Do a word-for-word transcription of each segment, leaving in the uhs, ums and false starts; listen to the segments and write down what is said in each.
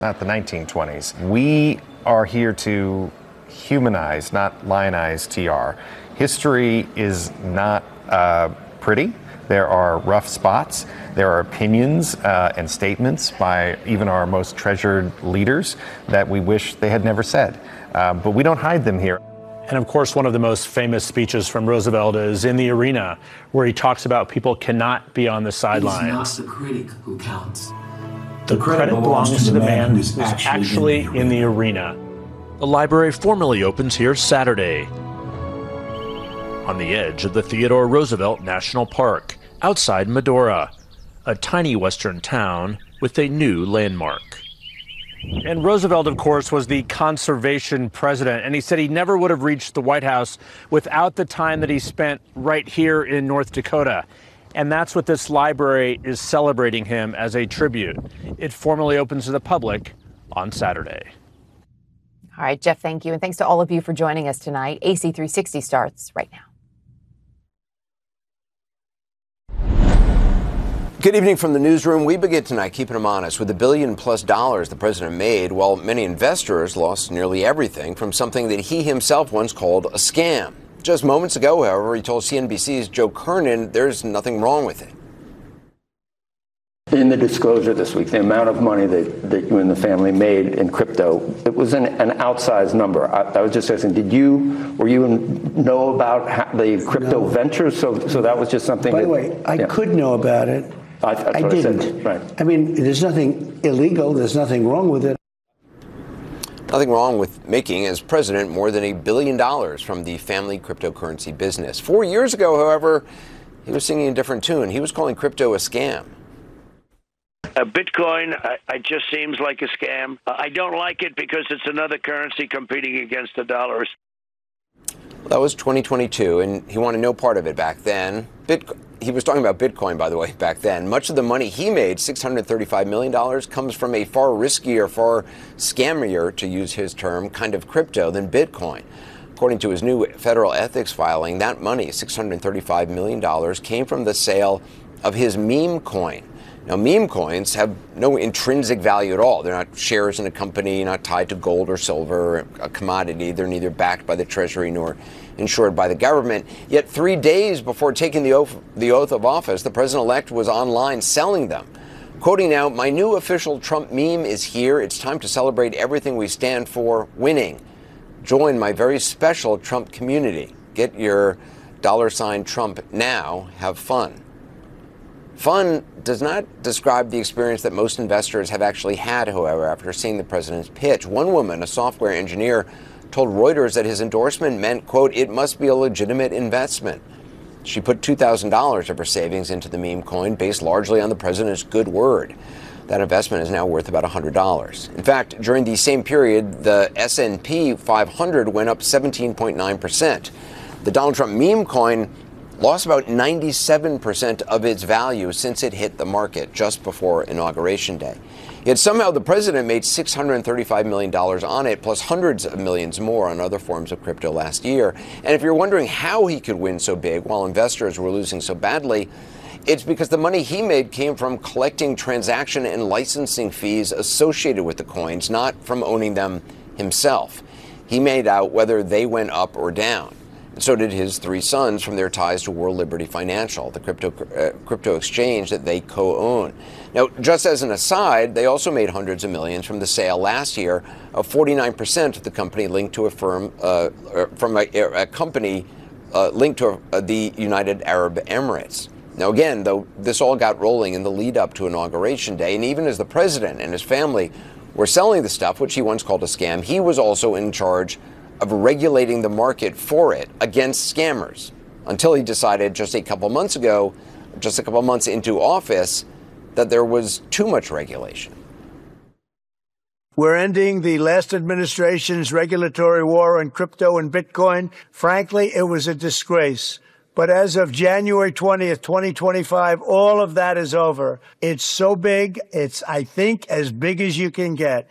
Not the nineteen twenties. We are here to humanize, not lionize T R. History is not uh, pretty. There are rough spots. There are opinions uh, and statements by even our most treasured leaders that we wish they had never said. Uh, but we don't hide them here. And of course, one of the most famous speeches from Roosevelt is in the arena, where he talks about people cannot be on the sidelines. It's not the critic who counts. The, the credit, credit belongs, belongs to the man who's actually, actually in, the in the arena. The library formally opens here Saturday, on the edge of the Theodore Roosevelt National Park, outside Medora, a tiny western town with a new landmark. And Roosevelt, of course, was the conservation president, and he said he never would have reached the White House without the time that he spent right here in North Dakota. And that's what this library is celebrating him as a tribute. It formally opens to the public on Saturday. All right, Jeff, thank you. And thanks to all of you for joining us tonight. A C three sixty starts right now. Good evening from the newsroom. We begin tonight keeping them honest with the billion plus dollars the president made, while many investors lost nearly everything from something that he himself once called a scam. Just moments ago, however, he told C N B C's Joe Kernan there's nothing wrong with it. In the disclosure this week, the amount of money that, that you and the family made in crypto, it was an, an outsized number. I, I was just asking, did you, were you know about how, the crypto no. ventures? So, so that was just something. By that, the way, I yeah. could know about it. I, that's I what didn't. I said. Right. I mean, there's nothing illegal. There's nothing wrong with it. Nothing wrong with making, as president, more than a billion dollars from the family cryptocurrency business. Four years ago, however, he was singing a different tune. He was calling crypto a scam. Uh, Bitcoin, uh, it just seems like a scam. Uh, I don't like it because it's another currency competing against the dollars. That was twenty twenty-two, and he wanted no part of it back then. Bitcoin, he was talking about Bitcoin, by the way, back then. Much of the money he made, six hundred thirty-five million dollars, comes from a far riskier, far scammier, to use his term, kind of crypto than Bitcoin. According to his new federal ethics filing, that money, six hundred thirty-five million dollars, came from the sale of his meme coin. Now, meme coins have no intrinsic value at all. They're not shares in a company, not tied to gold or silver, a commodity. They're neither backed by the Treasury nor insured by the government. Yet three days before taking the oath, the oath of office, the president-elect was online selling them. Quoting now, "My new official Trump meme is here. It's time to celebrate everything we stand for, winning. Join my very special Trump community. Get your dollar sign Trump now. Have fun." Fun does not describe the experience that most investors have actually had, however, after seeing the president's pitch. One woman, a software engineer, told Reuters that his endorsement meant, quote, "it must be a legitimate investment." She put two thousand dollars of her savings into the meme coin, based largely on the president's good word. That investment is now worth about one hundred dollars. In fact, during the same period, the S and P five hundred went up seventeen point nine percent. The Donald Trump meme coin lost about ninety-seven percent of its value since it hit the market just before Inauguration Day. Yet somehow the president made six hundred thirty-five million dollars on it, plus hundreds of millions more on other forms of crypto last year. And if you're wondering how he could win so big while investors were losing so badly, it's because the money he made came from collecting transaction and licensing fees associated with the coins, not from owning them himself. He made out whether they went up or down. And so did his three sons from their ties to World Liberty Financial, the crypto uh, crypto exchange that they co-own. Now, just as an aside, they also made hundreds of millions from the sale last year of forty-nine percent of the company linked to a firm uh, from a, a company uh, linked to uh, the United Arab Emirates. Now, again, though, this all got rolling in the lead up to Inauguration Day, and even as the president and his family were selling the stuff, which he once called a scam, he was also in charge of regulating the market for it against scammers, until he decided just a couple months ago, just a couple months into office, that there was too much regulation. We're ending the last administration's regulatory war on crypto and Bitcoin. Frankly, it was a disgrace. But as of January twentieth, twenty twenty-five, all of that is over. It's so big, it's, I think, as big as you can get.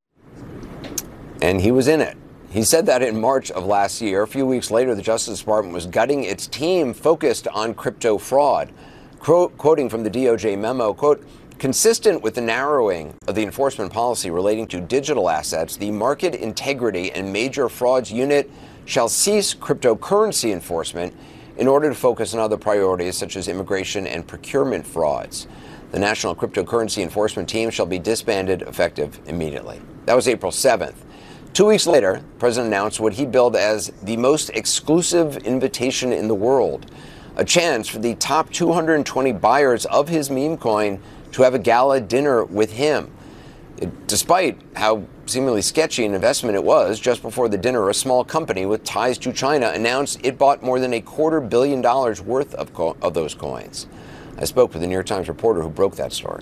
And he was in it. He said that in March of last year. A few weeks later, the Justice Department was gutting its team focused on crypto fraud. Quote, quoting from the D O J memo, quote, consistent with the narrowing of the enforcement policy relating to digital assets, the Market Integrity and Major Frauds Unit shall cease cryptocurrency enforcement in order to focus on other priorities such as immigration and procurement frauds. The National Cryptocurrency Enforcement Team shall be disbanded effective immediately. That was April seventh. Two weeks later, the president announced what he billed as the most exclusive invitation in the world, a chance for the top two hundred twenty buyers of his meme coin to have a gala dinner with him. It, despite how seemingly sketchy an investment it was, just before the dinner, a small company with ties to China announced it bought more than a quarter billion dollars worth of, co- of those coins. I spoke with a New York Times reporter who broke that story.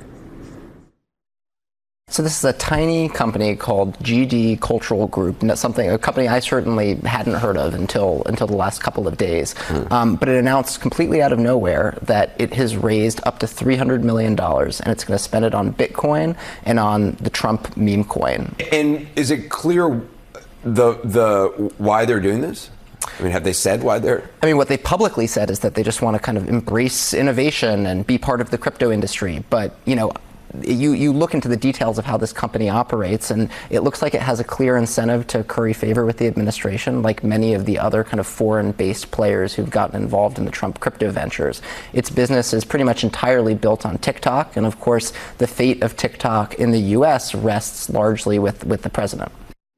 So this is a tiny company called G D Cultural Group, something a company I certainly hadn't heard of until until the last couple of days. Hmm. Um, but it announced completely out of nowhere that it has raised up to three hundred million dollars, and it's going to spend it on Bitcoin and on the Trump meme coin. And is it clear the the why they're doing this? I mean, have they said why they're... I mean, what they publicly said is that they just want to kind of embrace innovation and be part of the crypto industry. But, you know, You, you look into the details of how this company operates, and it looks like it has a clear incentive to curry favor with the administration, like many of the other kind of foreign-based players who've gotten involved in the Trump crypto ventures. Its business is pretty much entirely built on TikTok, and of course, the fate of TikTok in the U S rests largely with, with the president.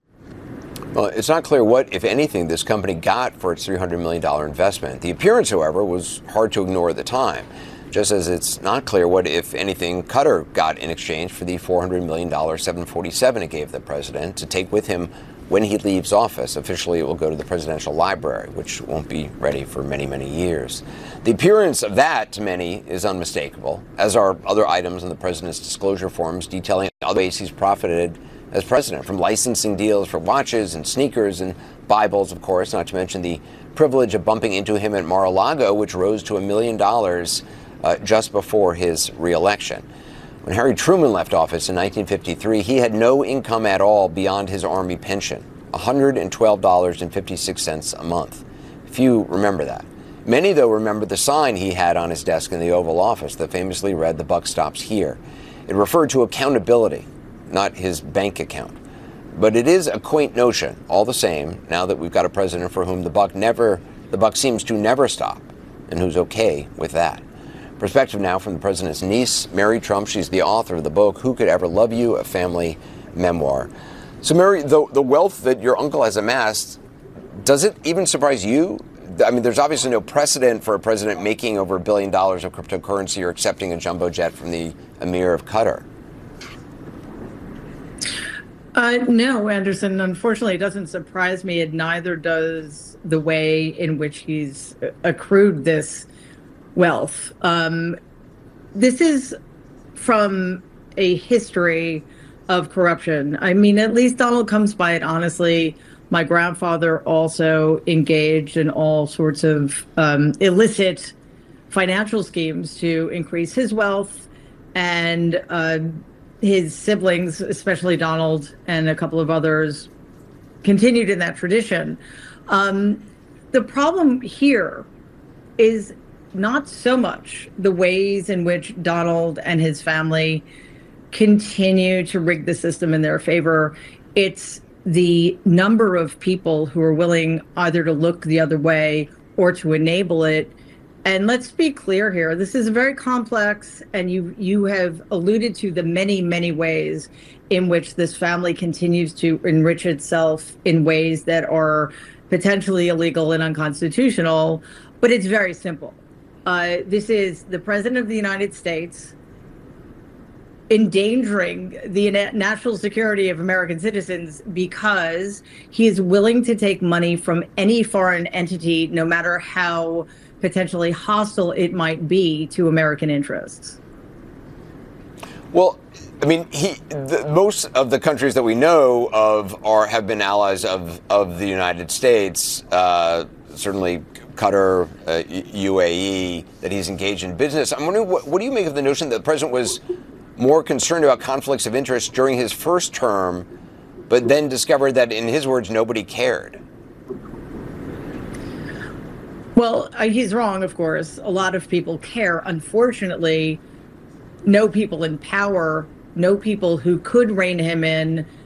Well, it's not clear what, if anything, this company got for its three hundred million dollars investment. The appearance, however, was hard to ignore at the time. Just as it's not clear what, if anything, Qatar got in exchange for the four hundred million dollars seven forty-seven it gave the president to take with him when he leaves office. Officially, it will go to the presidential library, which won't be ready for many, many years. The appearance of that, to many, is unmistakable, as are other items in the president's disclosure forms detailing other ways he's profited as president, from licensing deals for watches and sneakers and Bibles, of course, not to mention the privilege of bumping into him at Mar-a-Lago, which rose to a million dollars Uh, just before his re-election. When Harry Truman left office in nineteen fifty-three, he had no income at all beyond his Army pension, one hundred twelve dollars and fifty-six cents a month. Few remember that. Many, though, remember the sign he had on his desk in the Oval Office that famously read, "The buck stops here." It referred to accountability, not his bank account. But it is a quaint notion, all the same, now that we've got a president for whom the buck never, the buck seems to never stop, and who's okay with that. Perspective now from the president's niece, Mary Trump. She's the author of the book, Who Could Ever Love You? A Family Memoir. So, Mary, the, the wealth that your uncle has amassed, does it even surprise you? I mean, there's obviously no precedent for a president making over a billion dollars of cryptocurrency or accepting a jumbo jet from the Emir of Qatar. Uh, no, Anderson, unfortunately, it doesn't surprise me, and neither does the way in which he's accrued this wealth. Um, this is from a history of corruption. I mean, at least Donald comes by it honestly. My grandfather also engaged in all sorts of um, illicit financial schemes to increase his wealth, and uh, his siblings, especially Donald and a couple of others, continued in that tradition. Um, the problem here is not so much the ways in which Donald and his family continue to rig the system in their favor. It's the number of people who are willing either to look the other way or to enable it. And let's be clear here, this is very complex, and you you have alluded to the many, many ways in which this family continues to enrich itself in ways that are potentially illegal and unconstitutional, but it's very simple. Uh, this is the President of the United States endangering the national security of American citizens because he is willing to take money from any foreign entity, no matter how potentially hostile it might be to American interests. Well, I mean, he, the, most of the countries that we know of are have been allies of, of the United States, uh, certainly Qatar, uh, U A E, that he's engaged in business. I'm wondering, what, what do you make of the notion that the president was more concerned about conflicts of interest during his first term, but then discovered that, in his words, nobody cared? Well, uh, he's wrong, of course. A lot of people care. Unfortunately, no people in power, no people who could rein him in,